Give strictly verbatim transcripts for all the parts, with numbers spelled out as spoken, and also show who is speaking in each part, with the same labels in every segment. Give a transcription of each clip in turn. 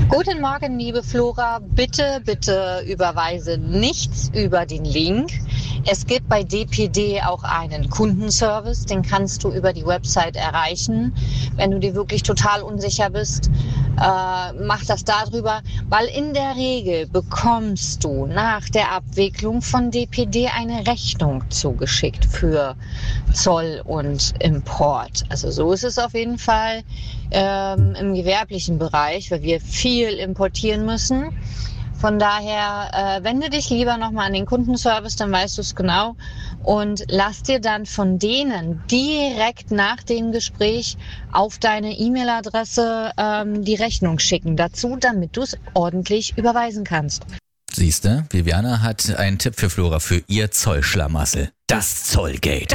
Speaker 1: Guten Morgen, liebe Flora. Bitte, bitte überweise nichts über den Link. Es gibt bei D P D auch einen Kundenservice, den kannst du über die Website erreichen. Wenn du dir wirklich total unsicher bist, äh, mach das darüber, weil in der Regel bekommst du nach der Abwicklung von D P D eine Rechnung zugeschickt für Zoll und Import. Also so ist es auf jeden Fall ähm, im gewerblichen Bereich, weil wir viel importieren müssen. Von daher äh, wende dich lieber nochmal an den Kundenservice, dann weißt du es genau. Und lass dir dann von denen direkt nach dem Gespräch auf deine E-Mail-Adresse ähm, die Rechnung schicken dazu, damit du es ordentlich überweisen kannst.
Speaker 2: Siehste, Viviana hat einen Tipp für Flora für ihr Zollschlamassel. Das Zollgate.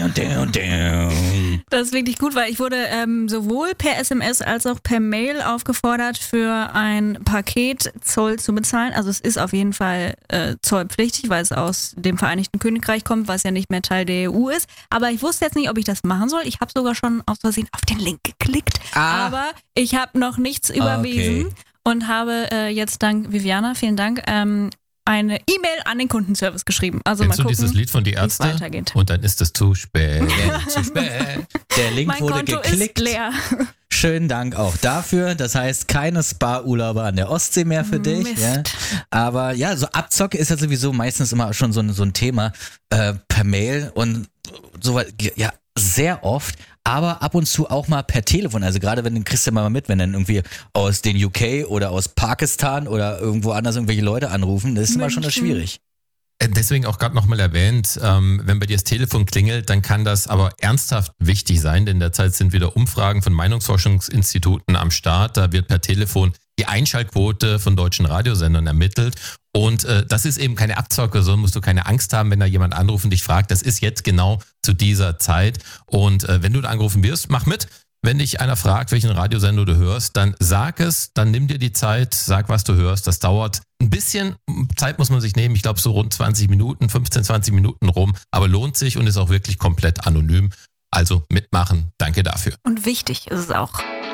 Speaker 3: Das ist wirklich gut, weil ich wurde ähm, sowohl per S M S als auch per Mail aufgefordert, für ein Paket Zoll zu bezahlen. Also es ist auf jeden Fall äh, zollpflichtig, weil es aus dem Vereinigten Königreich kommt, was ja nicht mehr Teil der E U ist. Aber ich wusste jetzt nicht, ob ich das machen soll. Ich habe sogar schon aus Versehen auf den Link geklickt. Ah. Aber ich habe noch nichts überwiesen. Okay. Und habe äh, jetzt dank Viviana, vielen Dank, ähm, eine E-Mail an den Kundenservice geschrieben. Also
Speaker 4: Kennst
Speaker 3: mal gucken,
Speaker 4: du dieses Lied von Die Ärzte?
Speaker 3: Weitergeht.
Speaker 4: Und dann ist es zu spät.
Speaker 2: Zu spät. Der Link
Speaker 3: mein
Speaker 2: wurde
Speaker 3: Konto
Speaker 2: geklickt.
Speaker 3: Ist leer.
Speaker 2: Schönen Dank auch dafür. Das heißt, keine Spa-Urlaube an der Ostsee mehr für dich.
Speaker 3: Mist.
Speaker 2: Ja. Aber ja, so Abzocke ist ja sowieso meistens immer schon so ein, so ein Thema äh, per Mail und so ja sehr oft. Aber ab und zu auch mal per Telefon. Also gerade wenn, kriegst du mal mit, wenn dann irgendwie aus den U K oder aus Pakistan oder irgendwo anders irgendwelche Leute anrufen, das ist immer schon das schwierig.
Speaker 4: Deswegen auch gerade nochmal erwähnt, ähm, wenn bei dir das Telefon klingelt, dann kann das aber ernsthaft wichtig sein, denn derzeit sind wieder Umfragen von Meinungsforschungsinstituten am Start. Da wird per Telefon die Einschaltquote von deutschen Radiosendern ermittelt. Und äh, das ist eben keine Abzocke, so musst du keine Angst haben, wenn da jemand anruft und dich fragt. Das ist jetzt genau zu dieser Zeit. Und äh, wenn du da angerufen wirst, mach mit. Wenn dich einer fragt, welchen Radiosender du hörst, dann sag es, dann nimm dir die Zeit, sag, was du hörst. Das dauert ein bisschen, Zeit muss man sich nehmen. Ich glaube so rund zwanzig Minuten, fünfzehn, zwanzig Minuten rum. Aber lohnt sich und ist auch wirklich komplett anonym. Also mitmachen. Danke dafür.
Speaker 3: Und wichtig ist es auch.